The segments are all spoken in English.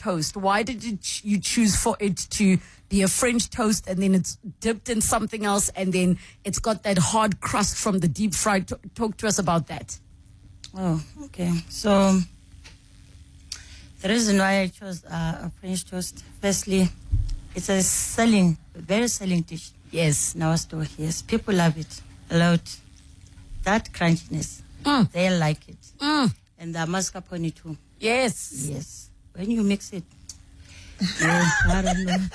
toast? Why did you choose for it to be a French toast and then it's dipped in something else and then it's got that hard crust from the deep fried? Talk to us about that. Oh, okay. So the reason why I chose a French toast, firstly, it's a very selling dish. Yes. In our store, yes. People love it a lot. That crunchiness, they like it. And the mascarpone too. Yes. Yes. When you mix it, I don't know.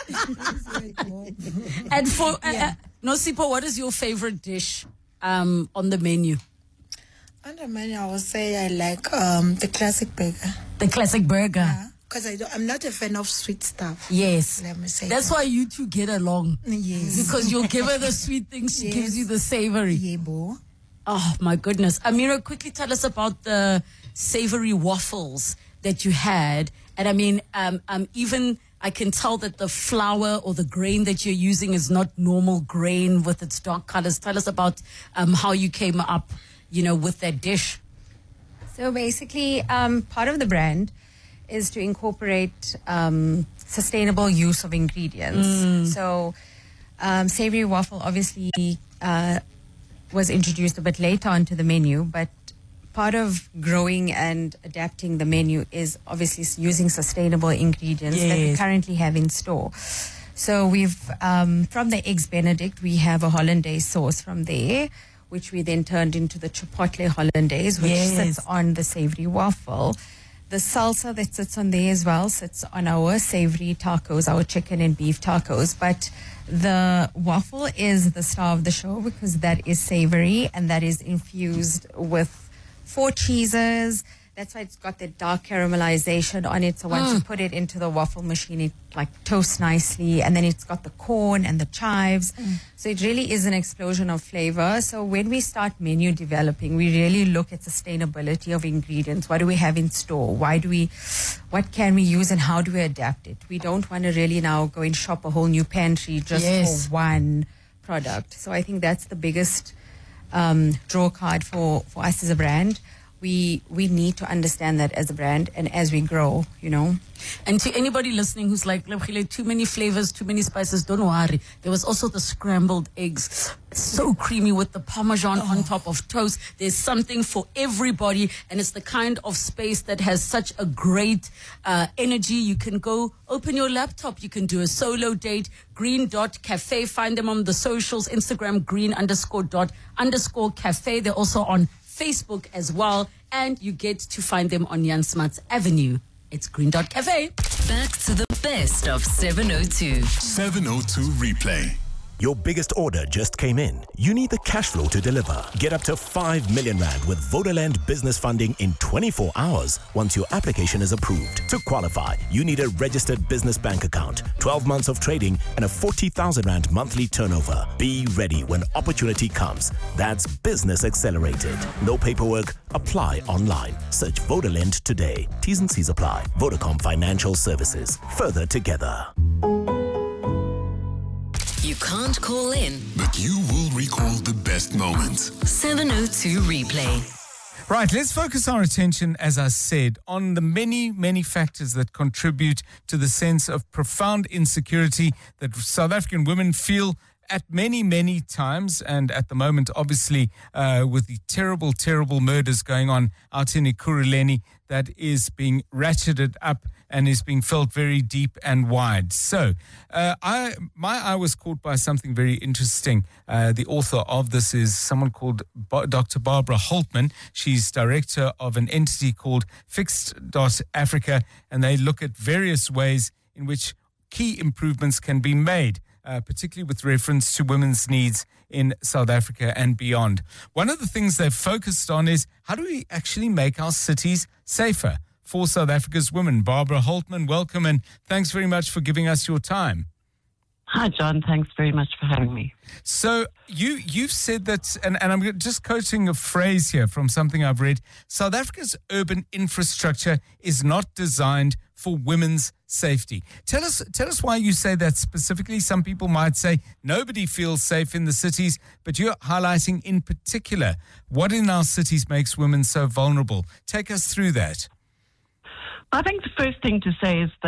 And for Nosipho, what is your favorite dish on the menu? On the menu, I would say I like the classic burger. The classic burger. Yeah, because I'm not a fan of sweet stuff. Yes. Let me say that's why you two get along. Yes. Because you'll give her the sweet things, she gives you the savory. Yeah, bo. Oh, my goodness. Amira, quickly tell us about the savory waffles that you had. And I mean, even I can tell that the flour or the grain that you're using is not normal grain with its dark colors. Tell us about how you came up, with that dish. So basically, part of the brand is to incorporate sustainable use of ingredients. So savory waffle obviously was introduced a bit later onto the menu, but part of growing and adapting the menu is obviously using sustainable ingredients that we currently have in store. So we've, from the Eggs Benedict, we have a hollandaise sauce from there, which we then turned into the chipotle hollandaise, which sits on the savory waffle. The salsa that sits on there as well sits on our savory tacos, our chicken and beef tacos. But the waffle is the star of the show because that is savory and that is infused with 4 cheeses. That's why it's got that dark caramelization on it. So once you put it into the waffle machine, it toasts nicely. And then it's got the corn and the chives. So it really is an explosion of flavor. So when we start menu developing, we really look at sustainability of ingredients. What do we have in store? What can we use and how do we adapt it? We don't want to really now go and shop a whole new pantry just for one product. So I think that's the biggest draw card for us as a brand. We need to understand that as a brand and as we grow, And to anybody listening who's like, too many flavors, too many spices, don't worry. There was also the scrambled eggs. So creamy with the Parmesan on top of toast. There's something for everybody. And it's the kind of space that has such a great energy. You can go open your laptop. You can do a solo date. Green.cafe. Find them on the socials. Instagram, green_dot_cafe. They're also on Facebook as well, and you get to find them on Jan Smuts Avenue. It's Green.cafe. Back to the best of 702. 702 Replay. Your biggest order just came in. You need the cash flow to deliver. Get up to 5 million rand with Vodaland business funding in 24 hours once your application is approved. To qualify, you need a registered business bank account, 12 months of trading, and a 40,000 rand monthly turnover. Be ready when opportunity comes. That's Business Accelerated. No paperwork. Apply online. Search Vodaland today. T's and C's apply. Vodacom Financial Services. Further together. You can't call in, but you will recall the best moments. 702 Replay. Right, let's focus our attention, as I said, on the many, many factors that contribute to the sense of profound insecurity that South African women feel at many, many times, and at the moment, obviously, with the terrible, terrible murders going on out in Ekurhuleni, that is being ratcheted up and is being felt very deep and wide. So, my eye was caught by something very interesting. The author of this is someone called Dr. Barbara Holtman. She's director of an entity called Fixed.Africa, and they look at various ways in which key improvements can be made, particularly with reference to women's needs in South Africa and beyond. One of the things they've focused on is how do we actually make our cities safer for South Africa's women. Barbara Holtman, welcome, and thanks very much for giving us your time. Hi, John. Thanks very much for having me. So you've said that, and I'm just quoting a phrase here from something I've read, South Africa's urban infrastructure is not designed for women's safety. Tell us why you say that specifically. Some people might say nobody feels safe in the cities, but you're highlighting in particular what in our cities makes women so vulnerable. Take us through that. I think the first thing to say is that